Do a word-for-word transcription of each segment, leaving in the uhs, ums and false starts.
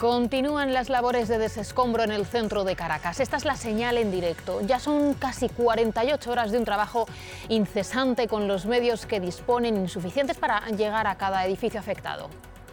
Continúan las labores de desescombro en el centro de Caracas. Esta es la señal en directo. Ya son casi cuarenta y ocho horas de un trabajo incesante con los medios que disponen insuficientes para llegar a cada edificio afectado.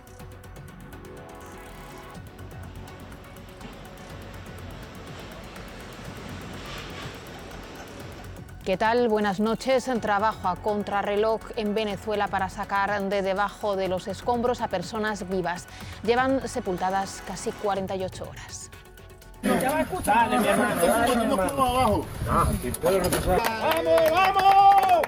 ¿Qué tal? Buenas noches. Trabajo a contrarreloj en Venezuela para sacar de debajo de los escombros a personas vivas. Llevan sepultadas casi cuarenta y ocho horas. Dale, mi hermano, dale, mi hermano. Abajo. ¡Vamos, vamos!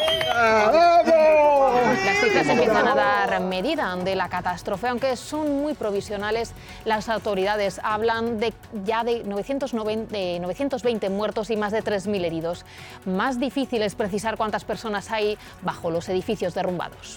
Las cifras empiezan a dar medida de la catástrofe, aunque son muy provisionales. Las autoridades hablan de ya de novecientos veinte muertos y más de tres mil heridos. Más difícil es precisar cuántas personas hay bajo los edificios derrumbados.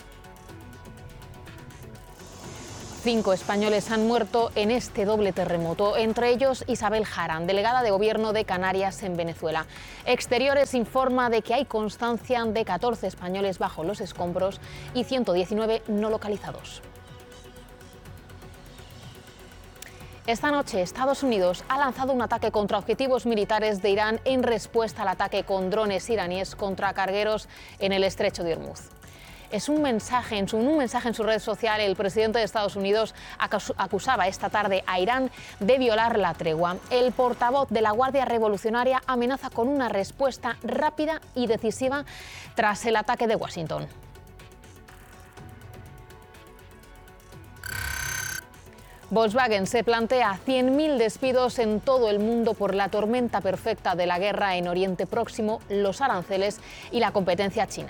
Cinco españoles han muerto en este doble terremoto, entre ellos Isabel Jarán, delegada de Gobierno de Canarias en Venezuela. Exteriores informa de que hay constancia de catorce españoles bajo los escombros y ciento diecinueve no localizados. Esta noche, Estados Unidos ha lanzado un ataque contra objetivos militares de Irán en respuesta al ataque con drones iraníes contra cargueros en el estrecho de Hormuz. Es un mensaje, en su, un mensaje en su red social, el presidente de Estados Unidos acusaba esta tarde a Irán de violar la tregua. El portavoz de la Guardia Revolucionaria amenaza con una respuesta rápida y decisiva tras el ataque de Washington. Volkswagen se plantea cien mil despidos en todo el mundo por la tormenta perfecta de la guerra en Oriente Próximo, los aranceles y la competencia china.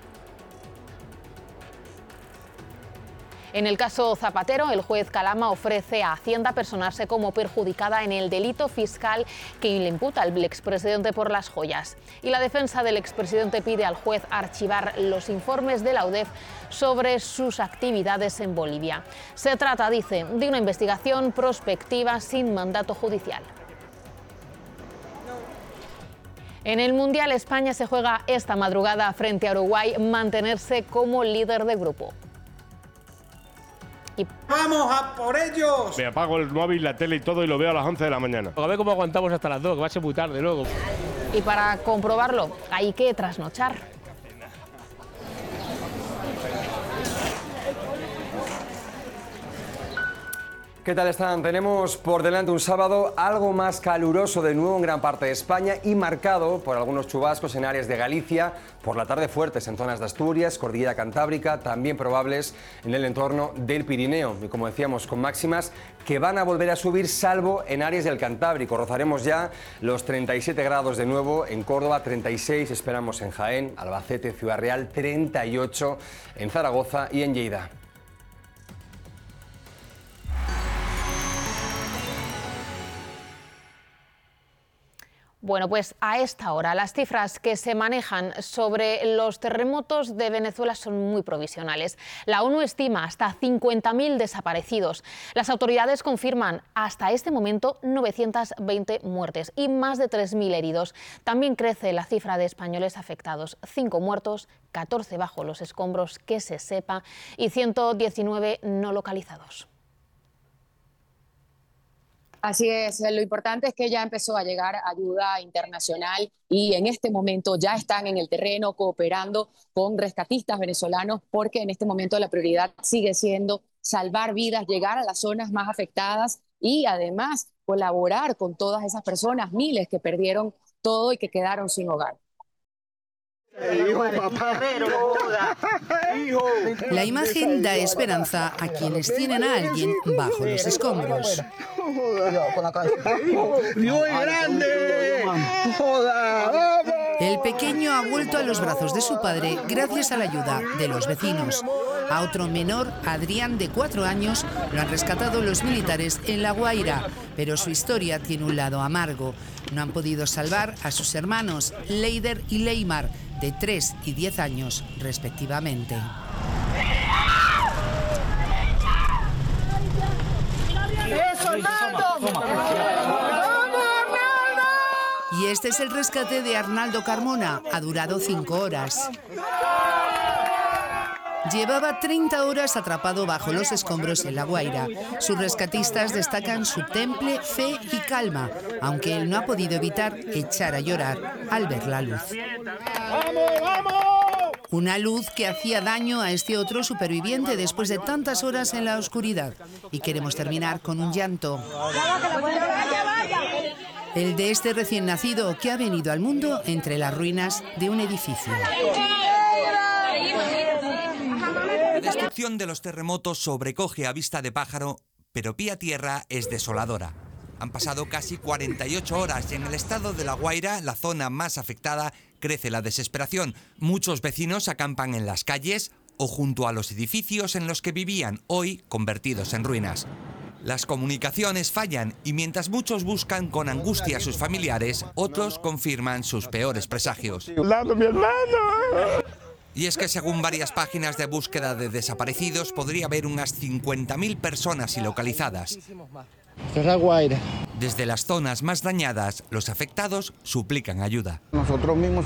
En el caso Zapatero, el juez Calama ofrece a Hacienda personarse como perjudicada en el delito fiscal que le imputa al expresidente por las joyas. Y la defensa del expresidente pide al juez archivar los informes de la U D E F sobre sus actividades en Bolivia. Se trata, dice, de una investigación prospectiva sin mandato judicial. En el Mundial, España se juega esta madrugada frente a Uruguay mantenerse como líder de grupo. Y... ¡Vamos a por ellos! Me apago el móvil, la tele y todo y lo veo a las once de la mañana. A ver cómo aguantamos hasta las dos, que va a ser muy tarde luego. Y para comprobarlo, hay que trasnochar. ¿Qué tal están? Tenemos por delante un sábado algo más caluroso de nuevo en gran parte de España y marcado por algunos chubascos en áreas de Galicia, por la tarde fuertes en zonas de Asturias, Cordillera Cantábrica, también probables en el entorno del Pirineo. Y como decíamos, con máximas que van a volver a subir salvo en áreas del Cantábrico. Rozaremos ya los treinta y siete grados de nuevo en Córdoba, treinta y seis esperamos en Jaén, Albacete, Ciudad Real, treinta y ocho en Zaragoza y en Lleida. Bueno, pues a esta hora las cifras que se manejan sobre los terremotos de Venezuela son muy provisionales. La ONU estima hasta cincuenta mil desaparecidos. Las autoridades confirman hasta este momento novecientas veinte muertes y más de tres mil heridos. También crece la cifra de españoles afectados, cinco muertos, catorce bajo los escombros que se sepa y ciento diecinueve no localizados. Así es, lo importante es que ya empezó a llegar ayuda internacional y en este momento ya están en el terreno cooperando con rescatistas venezolanos porque en este momento la prioridad sigue siendo salvar vidas, llegar a las zonas más afectadas y además colaborar con todas esas personas, miles que perdieron todo y que quedaron sin hogar. Hijo, papá. La imagen da esperanza a quienes tienen a alguien bajo los escombros. ¡Dios es grande! ¡Joda! El pequeño ha vuelto a los brazos de su padre gracias a la ayuda de los vecinos. A otro menor, Adrián, de cuatro años, lo han rescatado los militares en La Guaira, pero su historia tiene un lado amargo. No han podido salvar a sus hermanos, Leider y Leymar, de tres y diez años, respectivamente. Y este es el rescate de Arnaldo Carmona. Ha durado cinco horas. Llevaba treinta horas atrapado bajo los escombros en La Guaira. Sus rescatistas destacan su temple, fe y calma, aunque él no ha podido evitar echar a llorar al ver la luz. ¡Vamos, vamos! Una luz que hacía daño a este otro superviviente después de tantas horas en la oscuridad. Y queremos terminar con un llanto. El de este recién nacido que ha venido al mundo entre las ruinas de un edificio. La destrucción de los terremotos sobrecoge a vista de pájaro, pero pie a tierra es desoladora. Han pasado casi cuarenta y ocho horas y en el estado de La Guaira, la zona más afectada, crece la desesperación. Muchos vecinos acampan en las calles o junto a los edificios en los que vivían, hoy convertidos en ruinas. Las comunicaciones fallan y mientras muchos buscan con angustia a sus familiares, otros confirman sus peores presagios. ¡Lado, mi hermano! Y es que según varias páginas de búsqueda de desaparecidos, podría haber unas cincuenta mil personas ilocalizadas. Esto es La Guaira. Desde las zonas más dañadas, los afectados suplican ayuda. Nosotros mismos